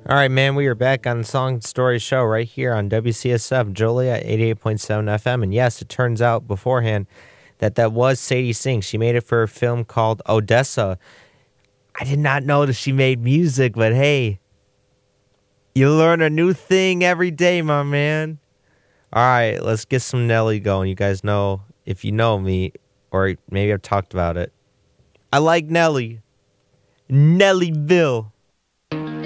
All right, man, we are back on the Song Story Show right here on WCSF Joliet 88.7 FM. And yes, it turns out beforehand that was Sadie Sink. She made it for a film called Odessa. I did not know that she made music, but hey, you learn a new thing every day, my man. All right, let's get some Nelly going. You guys know, if you know me, or maybe I've talked about it, I like Nelly. Nellyville.